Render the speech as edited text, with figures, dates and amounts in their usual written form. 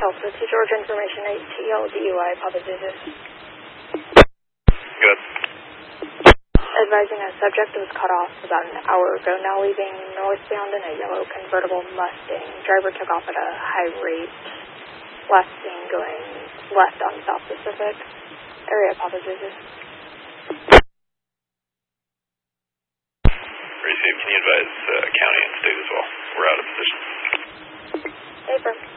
Tulsa to Georgia Information 8 TL DUI Papa Zulu. Good. Advising a subject was cut off about an hour ago, now leaving northbound in a yellow convertible Mustang. Driver took off at a high rate. Last seen going left on South Pacific. Area Papa Zulu. Receive, can you advise county and state as well? We're out of position. Paper.